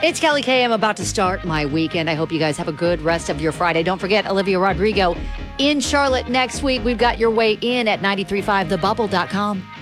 It's Kelly K. I'm about to start my weekend. I hope you guys have a good rest of your Friday. Don't forget, Olivia Rodrigo in Charlotte next week. We've got your way in at 93.5thebubble.com.